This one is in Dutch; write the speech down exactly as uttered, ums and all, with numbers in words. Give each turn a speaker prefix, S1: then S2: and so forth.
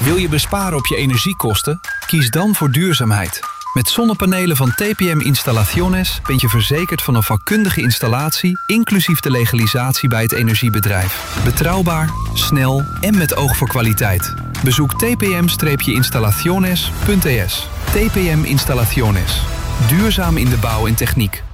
S1: Wil je besparen op je energiekosten? Kies dan voor duurzaamheid. Met zonnepanelen van T P M Instalaciones ben je verzekerd van een vakkundige installatie, inclusief de legalisatie bij het energiebedrijf. Betrouwbaar, snel en met oog voor kwaliteit. Bezoek t p m installaciones punt e s. T P M Instalaciones. Duurzaam in de bouw en techniek.